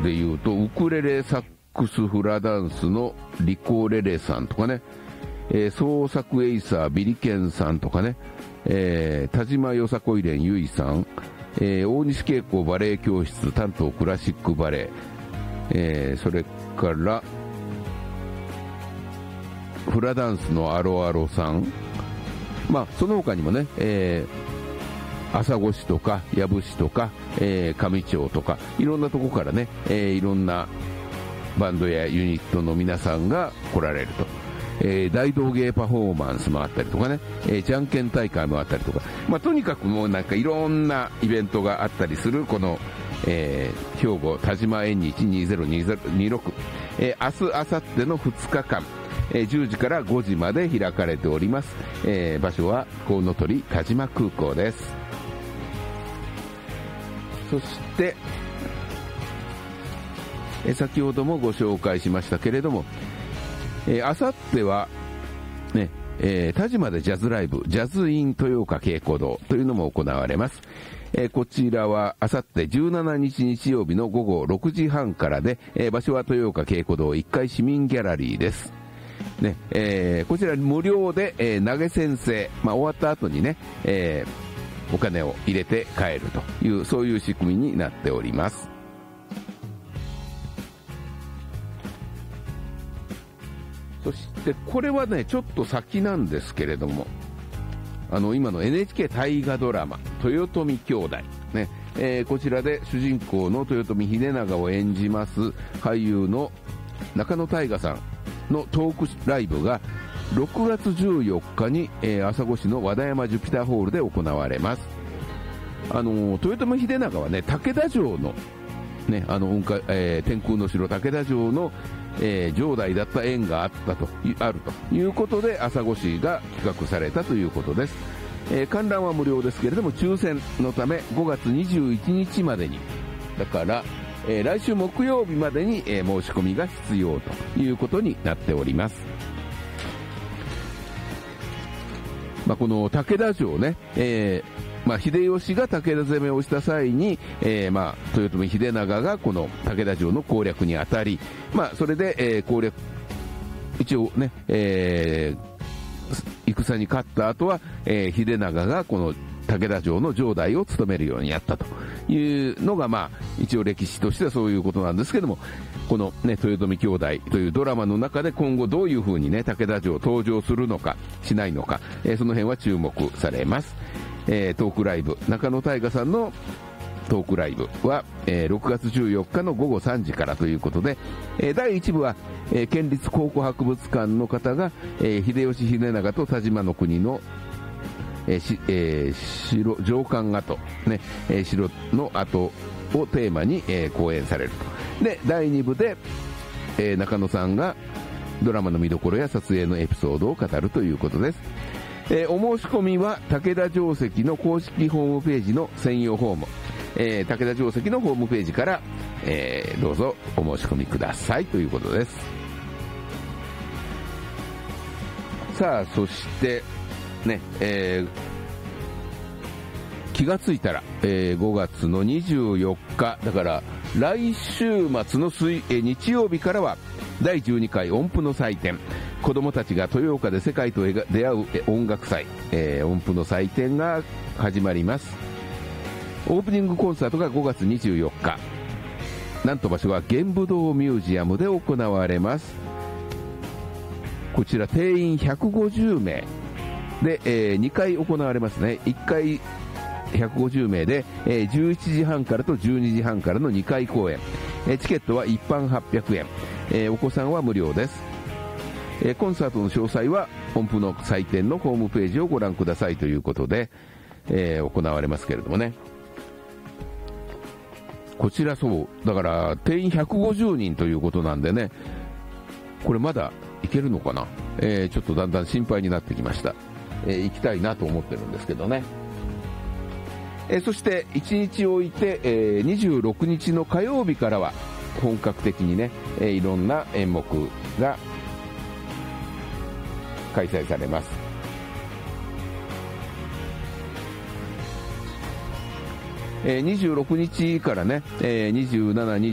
でいうと、ウクレレサックスフラダンスのリコレレさんとかね、創作エイサービリケンさんとかね、田島よさこいれんゆいさん、大西恵子バレエ教室担当クラシックバレエ、それからフラダンスのアロアロさん、まあその他にもね、朝来市とか養父市とか、上町とかいろんなとこからね、いろんなバンドやユニットの皆さんが来られると、大道芸パフォーマンスもあったりとかね、じゃんけん大会もあったりとか、まあとにかくもうなんかいろんなイベントがあったりするこの、兵庫田島縁日2026、明日明後日の2日間、10時から5時まで開かれております。場所はコウノトリ田島空港です。そして先ほどもご紹介しましたけれども、あさってはね、田島でジャズライブ、ジャズイン豊岡稽古堂というのも行われます。こちらはあさって17日日曜日の午後6時半からで、場所は豊岡稽古堂1階市民ギャラリーです。ね、こちら無料で、投げ先生、まあ、終わった後にね、お金を入れて帰るという、そういう仕組みになっております。そしてこれはねちょっと先なんですけれども、今の NHK 大河ドラマ豊臣兄弟ね、こちらで主人公の豊臣秀長を演じます俳優の中野大河さんのトークライブが6月14日に、朝来市の和田山ジュピターホールで行われます。豊臣秀長はね武田城のね、天空の城武田城の、城代だった縁があるということで朝来市が企画されたということです。観覧は無料ですけれども抽選のため5月21日までに、だから、来週木曜日までに、申し込みが必要ということになっております。まあ、この武田城ね、まあ、秀吉が武田攻めをした際に、まあ、豊臣秀長がこの武田城の攻略にあたり、まあ、それで、攻略、一応ね、戦に勝った後は、秀長がこの武田城の城代を務めるようになったというのが、まあ、一応歴史としてはそういうことなんですけども、このね、豊臣兄弟というドラマの中で今後どういう風にね、武田城登場するのか、しないのか、その辺は注目されます。トークライブ、中野大河さんのトークライブは、6月14日の午後3時からということで、第1部は、県立考古博物館の方が、秀吉秀長と田島の国の、城下跡、ね、城の跡をテーマに、講演されると。で、第2部で、中野さんがドラマの見どころや撮影のエピソードを語るということです。お申し込みは武田城跡の公式ホームページの専用フォーム、武田城跡のホームページから、どうぞお申し込みくださいということです。さあ、そしてね、気がついたら、5月の24日だから来週末の日曜日からは第12回音符の祭典、子供たちが豊岡で世界と出会う音楽祭、音符の祭典が始まります。オープニングコンサートが5月24日、なんと場所は玄武洞ミュージアムで行われます。こちら定員150名で、2回行われますね。1回150名で、11時半からと12時半からの2回公演、チケットは一般800円、お子さんは無料です。コンサートの詳細は音符の祭典のホームページをご覧くださいということで、行われますけれどもね、こちらそうだから定員150人ということなんでね、これまだいけるのかな、ちょっとだんだん心配になってきました。行きたいなと思ってるんですけどね。そして1日置いて、26日の火曜日からは本格的にね、いろんな演目が開催されます。26日からね、27、